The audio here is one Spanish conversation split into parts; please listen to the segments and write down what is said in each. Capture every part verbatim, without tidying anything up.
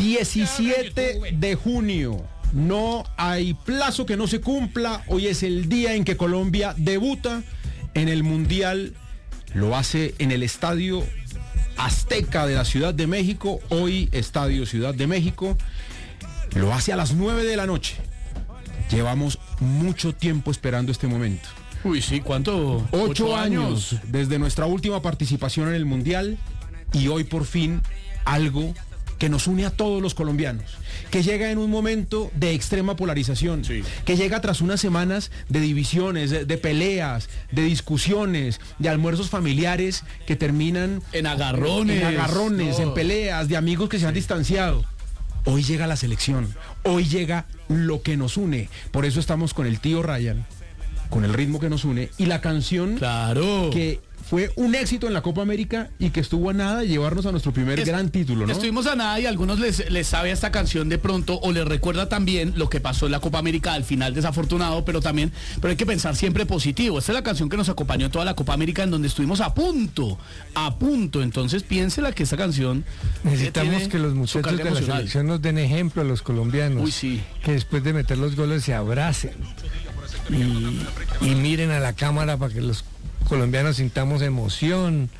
diecisiete de junio. No hay plazo que no se cumpla. Hoy es el día en que Colombia debuta en el Mundial. Lo hace en el Estadio Azteca de la Ciudad de México. Hoy, Estadio Ciudad de México. Lo hace a las nueve de la noche. Llevamos mucho tiempo esperando este momento. Uy, sí, ¿cuánto? Ocho, Ocho años, años desde nuestra última participación en el Mundial. Y hoy por fin algo que nos une a todos los colombianos, que llega en un momento de extrema polarización, sí. que llega tras unas semanas de divisiones, de, de peleas, de discusiones, de almuerzos familiares que terminan en agarrones, en, agarrones, no. en peleas, de amigos que se han sí. distanciado. Hoy llega la selección, hoy llega lo que nos une. Por eso estamos con el tío Ryan, con el ritmo que nos une y la canción claro. que fue un éxito en la Copa América y que estuvo a nada de llevarnos a nuestro primer es, gran título, ¿no? Estuvimos a nada y a algunos les, les sabe a esta canción de pronto o les recuerda también lo que pasó en la Copa América al final desafortunado, pero también, pero hay que pensar siempre positivo. Esta es la canción que nos acompañó en toda la Copa América en donde estuvimos a punto, a punto. Entonces piénsela que esta canción necesitamos que los muchachos de la selección nos den ejemplo a los colombianos. Uy, sí. Que después de meter los goles se abracen y, y miren a la cámara para que los colombianos sintamos emoción,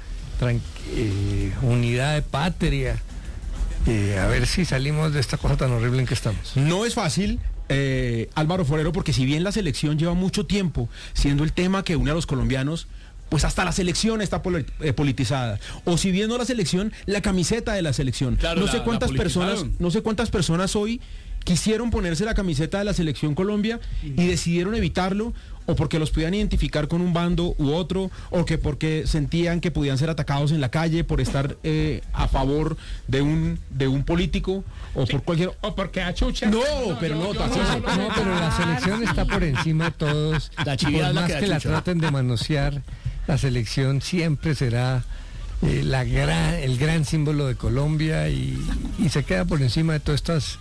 eh, unidad de patria, eh, a ver si salimos de esta cosa tan horrible en que estamos. No es fácil, eh, Álvaro Forero, porque si bien la selección lleva mucho tiempo siendo el tema que une a los colombianos, pues hasta la selección está politizada. O si bien no la selección, la camiseta de la selección. Claro, no la, sé cuántas personas, no sé cuántas personas hoy quisieron ponerse la camiseta de la selección Colombia y decidieron evitarlo, o porque los podían identificar con un bando u otro, o que porque sentían que podían ser atacados en la calle por estar eh, a favor de un de un político, o sí. por cualquier... O porque achucha. No, no pero no, no, no, no, no, pero la selección está por encima de todos. La por más que, que la traten de manosear, la selección siempre será eh, la gran, el gran símbolo de Colombia y, y se queda por encima de todas estas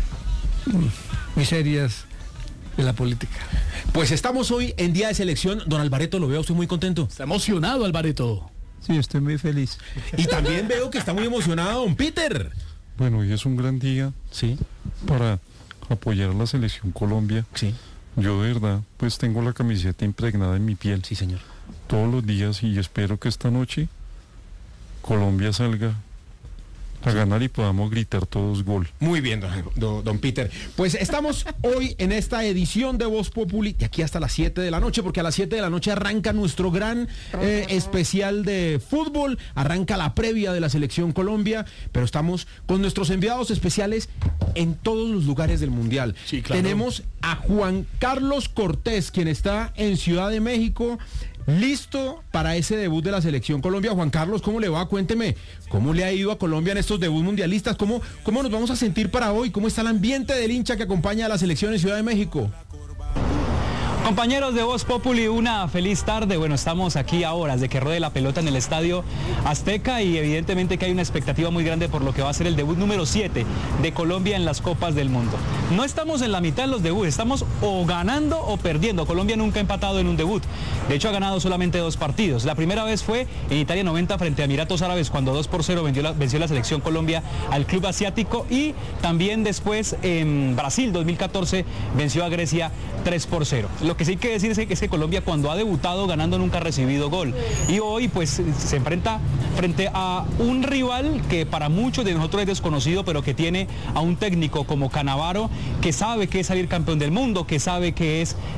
mm, miserias de la política. Pues estamos hoy en día de selección. Don Alvareto, lo veo usted muy contento. Está emocionado, Alvareto. Sí, estoy muy feliz. Y también veo que está muy emocionado don Peter. Bueno, hoy es un gran día sí. para apoyar a la selección Colombia. Sí. Yo de verdad, pues tengo la camiseta impregnada en mi piel. Sí, señor. Todos los días y espero que esta noche Colombia salga a ganar y podamos gritar todos gol. Muy bien, don, don, don Peter. Pues estamos hoy en esta edición de Voz Populi, de aquí hasta las siete de la noche, porque a las siete de la noche arranca nuestro gran eh, especial de fútbol, arranca la previa de la Selección Colombia, pero estamos con nuestros enviados especiales en todos los lugares del Mundial. Sí, claro. Tenemos a Juan Carlos Cortés, quien está en Ciudad de México, listo para ese debut de la Selección Colombia. Juan Carlos, ¿cómo le va? Cuénteme, ¿cómo le ha ido a Colombia en estos debuts mundialistas? ¿Cómo, cómo nos vamos a sentir para hoy? ¿Cómo está el ambiente del hincha que acompaña a la selección en Ciudad de México? Compañeros de Voz Populi, una feliz tarde. Bueno, estamos aquí a horas de que ruede la pelota en el Estadio Azteca y evidentemente que hay una expectativa muy grande por lo que va a ser el debut número siete de Colombia en las Copas del Mundo. No estamos en la mitad de los debuts, estamos o ganando o perdiendo. Colombia nunca ha empatado en un debut. De hecho, ha ganado solamente dos partidos. La primera vez fue en Italia noventa frente a Emiratos Árabes, cuando dos por cero venció la, venció la selección Colombia al club asiático, y también después en Brasil dos mil catorce venció a Grecia tres por cero. Lo que sí hay que decir es que Colombia, cuando ha debutado ganando, nunca ha recibido gol. Y hoy pues se enfrenta frente a un rival que para muchos de nosotros es desconocido, pero que tiene a un técnico como Cannavaro, que sabe que es salir campeón del mundo, que sabe que es